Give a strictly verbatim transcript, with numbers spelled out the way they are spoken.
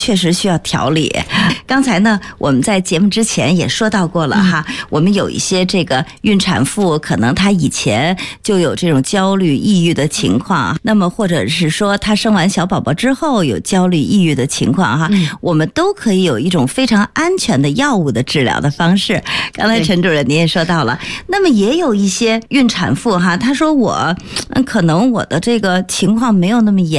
确实需要调理。刚才呢，我们在节目之前也说到过了哈，嗯、我们有一些这个孕产妇，可能她以前就有这种焦虑、抑郁的情况，那么或者是说她生完小宝宝之后有焦虑、抑郁的情况哈，嗯、我们都可以有一种非常安全的药物的治疗的方式。刚才陈主任您也说到了，那么也有一些孕产妇哈，她说我嗯可能我的这个情况没有那么严。